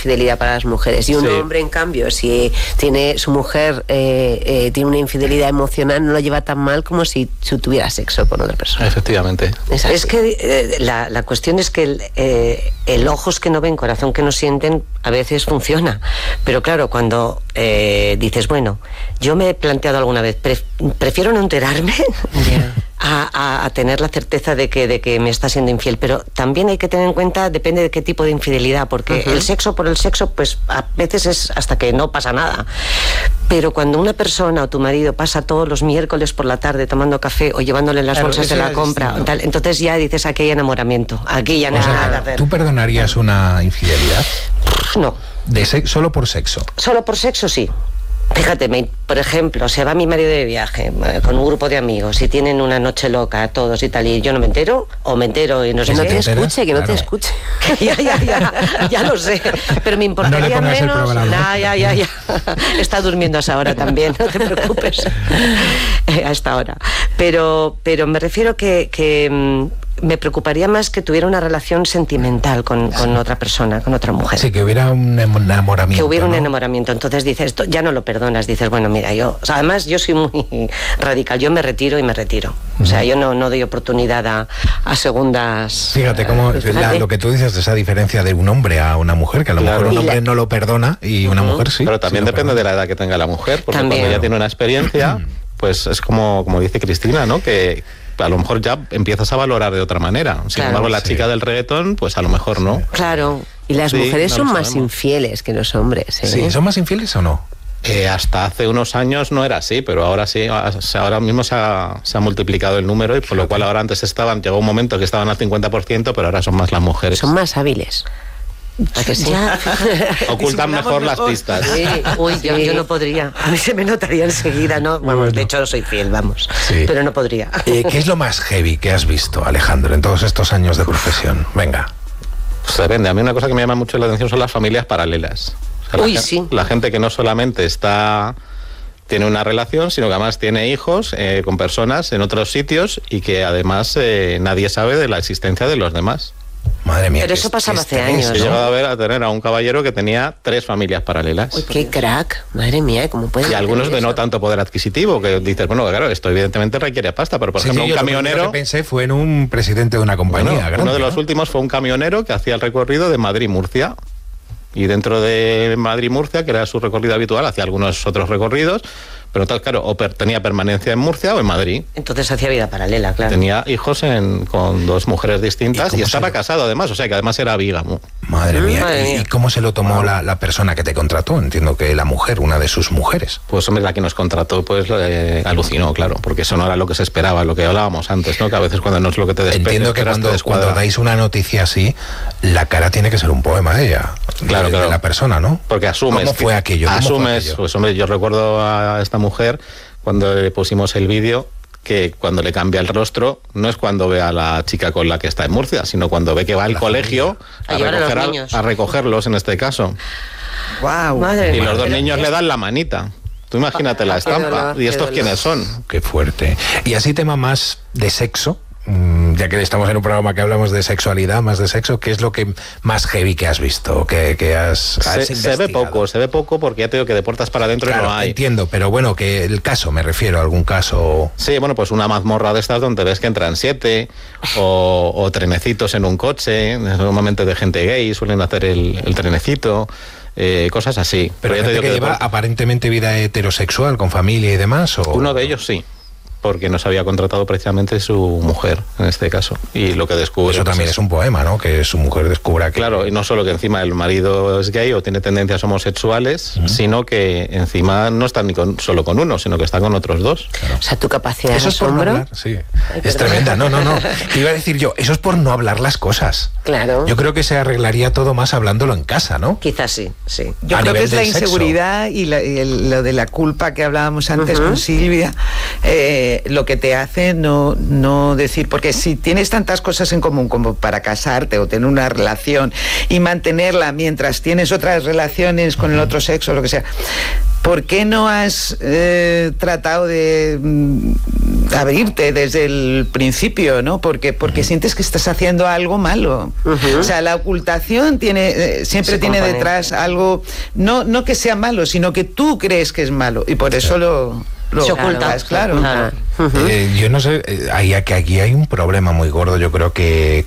infidelidad para las mujeres. Y un hombre, en cambio, si tiene su mujer tiene una infidelidad emocional, no lo lleva tan mal como si tuviera sexo con otra persona. Efectivamente. Es que la cuestión es que el ojos que no ven, corazón que no sienten, a veces funciona. Pero claro, cuando dices, bueno, yo me he planteado alguna vez, prefiero no enterarme a tener la certeza de que me está siendo infiel. Pero también hay que tener en cuenta, depende de qué tipo de infidelidad, porque el sexo por el sexo, pues a veces es hasta que no pasa nada. Pero cuando una persona o tu marido pasa todos los miércoles por la tarde tomando café o llevándole las bolsas de la compra, tal, entonces ya dices, aquí hay enamoramiento, aquí ya no hay nada que hacer. ¿Tú perdonarías una infidelidad? No. ¿Solo por sexo? Solo por sexo, sí. Fíjate, por ejemplo, se va mi marido de viaje con un grupo de amigos y tienen una noche loca todos y tal, y yo no me entero, o me entero y no sé qué. Que no te escuche. Ya lo sé, pero me importaría no menos. Ya. Está durmiendo a esa hora también, no te preocupes. A esta hora. Pero me refiero que me preocuparía más que tuviera una relación sentimental con otra persona, con otra mujer. Sí, que hubiera un enamoramiento. Que hubiera un enamoramiento. Entonces dices, esto ya no lo perdonas. Dices, bueno, mira, además yo soy muy radical. Yo me retiro. O sea, yo no doy oportunidad a segundas... Fíjate cómo lo que tú dices de esa diferencia de un hombre a una mujer, que a lo mejor un hombre no lo perdona y una mujer sí. Pero también depende de la edad que tenga la mujer, porque cuando ya tiene una experiencia, pues es como dice Cristina, ¿no? Que a lo mejor ya empiezas a valorar de otra manera. Sin embargo, la chica del reggaetón, pues a lo mejor no. Claro. Y las mujeres son más infieles que los hombres, ¿eh? Sí, ¿son más infieles o no? Hasta hace unos años no era así, pero ahora sí, ahora mismo se ha multiplicado el número, y por lo cual ahora antes llegó un momento que estaban al 50%, pero ahora son más las mujeres. Son más hábiles. ¿A que sí? Ocultan mejor las pistas. Sí. Uy, yo no podría. A mí se me notaría enseguida, ¿no? Vamos, de hecho no soy fiel, vamos. Sí. Pero no podría. ¿Qué es lo más heavy que has visto, Alejandro, en todos estos años de profesión? Venga. Pues depende. A mí una cosa que me llama mucho la atención son las familias paralelas. O sea, la gente que no solamente tiene una relación, sino que además tiene hijos con personas en otros sitios, y que además nadie sabe de la existencia de los demás. Madre mía. Pero eso pasaba hace años, ¿no? He llegado a tener a un caballero que tenía 3 familias paralelas. Uy, qué crack. Madre mía, ¿cómo puede? Y algunos de no tanto poder adquisitivo, que dices, bueno, claro, esto evidentemente requiere pasta, pero por ejemplo un camionero... Lo que pensé fue en un presidente de una compañía grande. Uno de los últimos fue un camionero que hacía el recorrido de Madrid-Murcia. Y dentro de Madrid-Murcia, que era su recorrido habitual, hacía algunos otros recorridos, pero entonces, claro, o tenía permanencia en Murcia o en Madrid. Entonces hacía vida paralela, claro. Tenía hijos con 2 mujeres distintas y estaba casado además, o sea que además era bígamo. Madre mía. ¿Y cómo se lo tomó la persona que te contrató? Entiendo que la mujer, una de sus mujeres. Pues hombre, la que nos contrató, pues alucinó, claro, porque eso no era lo que se esperaba, lo que hablábamos antes, ¿no? Que a veces cuando no es lo que te despegas... Entiendo que cuando dais una noticia así, la cara tiene que ser un poema de ella. Claro. De la persona, ¿no? Porque asumes. ¿Cómo fue aquello? Pues hombre, yo recuerdo a esta mujer cuando le pusimos el vídeo, que cuando le cambia el rostro no es cuando ve a la chica con la que está en Murcia, sino cuando ve que va al colegio a recogerlos en este caso. Wow. Y los 2 niños le dan la manita. Tú imagínate la estampa. ¿Y estos quiénes son? Qué fuerte. Y así tema más de sexo, ya que estamos en un programa que hablamos de sexualidad, más de sexo, ¿qué es lo que más heavy que has visto? Que has se ve poco, porque ya te digo que de puertas para adentro no hay. Entiendo, pero bueno, que el caso, me refiero a algún caso... Sí, bueno, pues una mazmorra de estas donde ves que entran 7, o trenecitos en un coche, normalmente de gente gay, suelen hacer el trenecito... cosas así. Pero ya te digo que lleva aparentemente vida heterosexual, con familia y demás, ¿o? Uno de ellos sí, porque nos había contratado precisamente su mujer, en este caso. Y lo que descubre... Eso también es un poema, ¿no? Que su mujer descubra que... Claro, y no solo que encima el marido es gay o tiene tendencias homosexuales, sino que encima no está solo con uno, sino que está con otros 2. Claro. O sea, tu capacidad de asombro... Sí, es tremenda. No. Te iba a decir yo, eso es por no hablar las cosas. Claro. Yo creo que se arreglaría todo más hablándolo en casa, ¿no? Quizás sí. Yo creo que es la inseguridad y lo de la culpa que hablábamos antes con Silvia, lo que te hace no decir, porque si tienes tantas cosas en común como para casarte o tener una relación y mantenerla mientras tienes otras relaciones con el otro sexo, lo que sea, ¿por qué no has tratado de abrirte desde el principio, ¿no? Porque sientes que estás haciendo algo malo. O sea, la ocultación siempre tiene detrás algo, no que sea malo, sino que tú crees que es malo, y por eso lo ocultas, claro. Yo no sé, aquí hay un problema muy gordo, yo creo que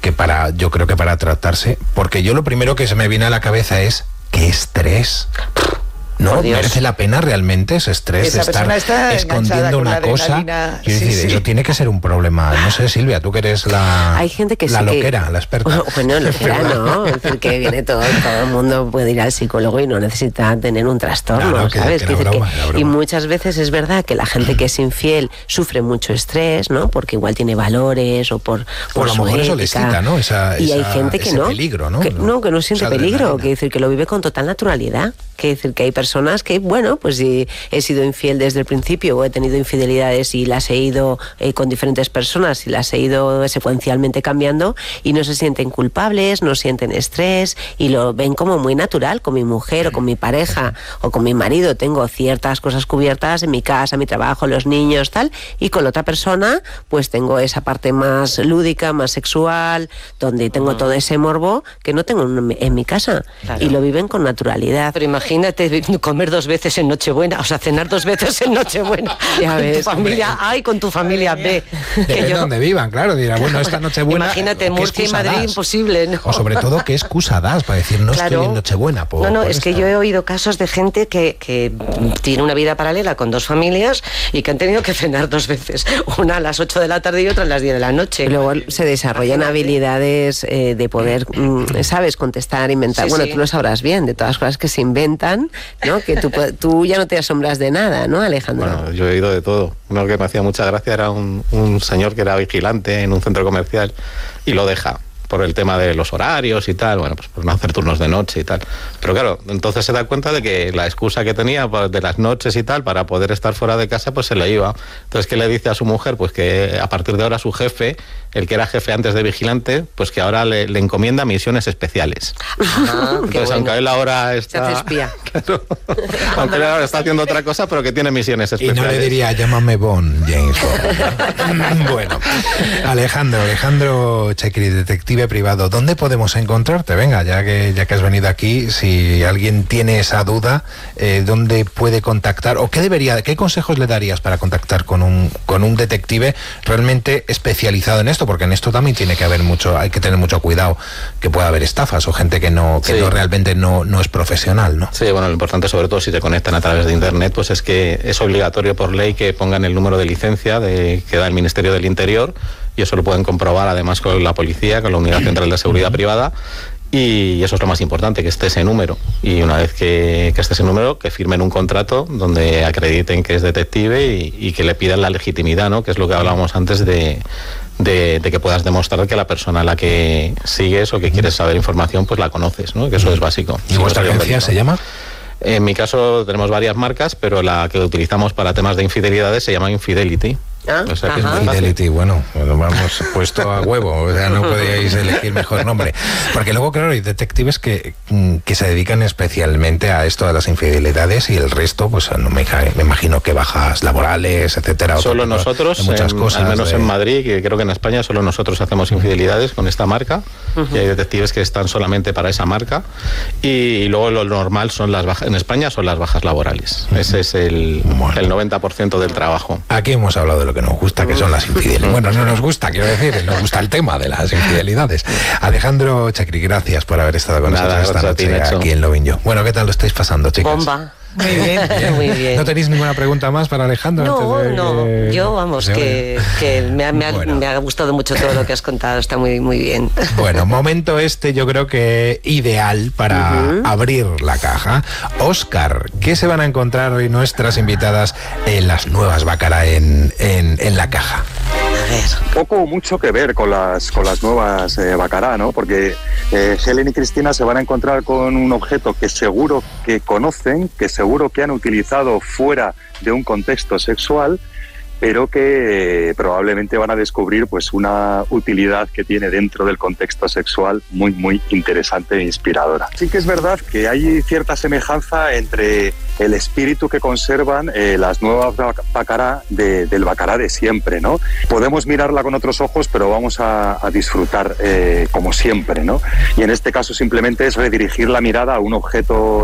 para tratarse, porque yo lo primero que se me viene a la cabeza es ¿qué estrés? ¿No? ¿Merece la pena realmente ese estrés de estar escondiendo una cosa? Quiero decir, eso tiene que ser un problema. No sé, Silvia, tú que eres hay gente que la loquera, la experta. Bueno, loquera no, es decir, que viene todo el mundo puede ir al psicólogo y no necesita tener un trastorno, ¿sabes? Y muchas veces es verdad que la gente que es infiel sufre mucho estrés, ¿no? Porque igual tiene valores o por a lo mejor eso les quita, ¿no? Y hay gente que no. Peligro, ¿no? Que no siente peligro, que decir que lo vive con total naturalidad. Que decir que hay personas que, bueno, pues si he sido infiel desde el principio o he tenido infidelidades y las he ido con diferentes personas y las he ido secuencialmente cambiando y no se sienten culpables, no sienten estrés y lo ven como muy natural. Con mi mujer o con mi pareja o con mi marido tengo ciertas cosas cubiertas en mi casa, mi trabajo, los niños, tal, y con la otra persona pues tengo esa parte más lúdica, más sexual, donde tengo todo ese morbo que no tengo en mi casa. Claro. Y lo viven con naturalidad. Pero imagínate comer 2 veces en Nochebuena, o sea, cenar 2 veces en Nochebuena. Ya ves. Tu familia A y con tu familia B. Depende de donde vivan, claro. Dirá, bueno, esta Nochebuena... Imagínate, Murcia y Madrid, imposible, ¿no? O sobre todo, ¿qué excusa das para decir no estoy en Nochebuena? Es que yo he oído casos de gente que tiene una vida paralela con 2 familias y que han tenido que cenar 2 veces. Una a las 8 de la tarde y otra a las 10 de la noche. Y luego se desarrollan habilidades de poder, ¿sabes? Contestar, inventar. Sí, tú lo sabrás bien, de todas las cosas que se inventan, ¿no? Que tú ya no te asombras de nada, ¿no, Alejandro? Bueno, yo he oído de todo. Uno que me hacía mucha gracia era un señor que era vigilante en un centro comercial y lo deja por el tema de los horarios y tal, bueno, pues por no hacer turnos de noche y tal. Pero claro, entonces se da cuenta de que la excusa que tenía de las noches y tal para poder estar fuera de casa, pues se le iba. Entonces, ¿qué le dice a su mujer? Pues que a partir de ahora su jefe, el que era jefe antes de vigilante, pues que ahora le encomienda misiones especiales. Entonces, aunque él ahora está... Se hace espía. Claro, aunque él ahora está haciendo otra cosa, pero que tiene misiones especiales. Y no le diría, llámame Bond, James Bond. Bueno, Alejandro Chekri, detective privado, ¿dónde podemos encontrarte? Venga, ya que has venido aquí, si alguien tiene esa duda, ¿dónde puede contactar? ¿O qué consejos le darías para contactar con un detective realmente especializado en esto? Porque en esto también hay que tener mucho cuidado, que pueda haber estafas o gente que realmente no es profesional, ¿no? Sí, bueno, lo importante, sobre todo si te conectan a través de internet, pues es que es obligatorio por ley que pongan el número de licencia que da el Ministerio del Interior, y eso lo pueden comprobar además con la policía, con la Unidad Central de Seguridad Privada, y eso es lo más importante, que esté ese número, y una vez que esté ese número, que firmen un contrato donde acrediten que es detective y que le pidan la legitimidad, ¿no? Que es lo que hablábamos antes de que puedas demostrar que la persona a la que sigues o que quieres saber información, pues la conoces, ¿no? Que eso es básico. ¿Y vuestra agencia se llama? En mi caso tenemos varias marcas, pero la que utilizamos para temas de infidelidades se llama Infidelity. O sea, que es Infidelity, bueno, vamos puesto a huevo, o sea, no podíais elegir mejor nombre. Porque luego, claro, hay detectives que se dedican especialmente a esto de las infidelidades y el resto, pues no me imagino que bajas laborales, etcétera. Solo nosotros, muchas cosas, al menos en Madrid, que creo que en España solo nosotros hacemos infidelidades con esta marca, y hay detectives que están solamente para esa marca, y luego lo normal son las bajas, en España son las bajas laborales. Ese es el 90% del trabajo. Aquí hemos hablado de lo que nos gusta, que son las infidelidades. Bueno, no nos gusta, quiero decir, nos gusta el tema de las infidelidades. Alejandro Chekri, gracias por haber estado con nosotros esta noche aquí en Lovin' You. Bueno, ¿qué tal lo estáis pasando, chicas? Bomba. Muy bien, muy bien. ¿No tenéis ninguna pregunta más para Alejandro? No, yo vamos, que me ha gustado mucho todo lo que has contado, está muy, muy bien. Bueno, momento yo creo que ideal para abrir la caja. Óscar, ¿qué se van a encontrar hoy nuestras invitadas en las nuevas Baccarat en la caja? Poco o mucho que ver con las nuevas Baccarat, ¿no? Porque Helen y Cristina se van a encontrar con un objeto que seguro que conocen, que seguro que han utilizado fuera de un contexto sexual, pero que probablemente van a descubrir pues una utilidad que tiene dentro del contexto sexual muy, muy interesante e inspiradora. Sí que es verdad que hay cierta semejanza entre el espíritu que conservan las nuevas Baccarat del Baccarat de siempre, ¿no? Podemos mirarla con otros ojos, pero vamos a disfrutar como siempre, ¿no? Y en este caso simplemente es redirigir la mirada a un objeto